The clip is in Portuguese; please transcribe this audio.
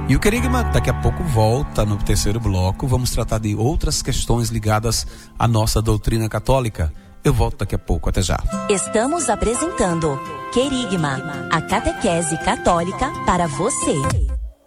E o Querigma daqui a pouco volta no terceiro bloco. Vamos tratar de outras questões ligadas à nossa doutrina católica. Eu volto daqui a pouco, até já. Estamos apresentando Querigma, a catequese católica para você.